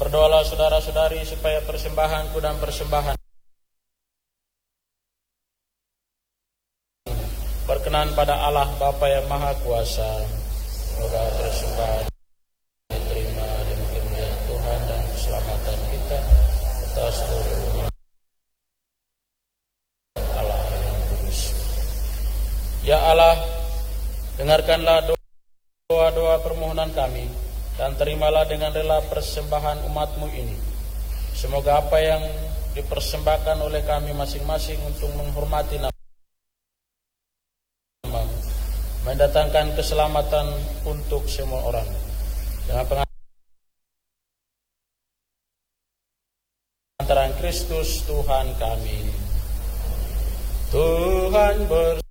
Berdoalah saudara-saudari supaya persembahanku dan persembahan berkenan pada Allah Bapa yang Maha Kuasa. Semoga persembahan diterima demi kemuliaan Tuhan dan keselamatan kita atas seluruh umat Allah yang kudus. Ya Allah, dengarkanlah doa-doa permohonan kami dan terimalah dengan rela persembahan umat-Mu ini. Semoga apa yang dipersembahkan oleh kami masing-masing untuk menghormati nama-Mu mendatangkan keselamatan untuk semua orang. Dengan pengantaran Kristus Tuhan kami. Tuhan bersama.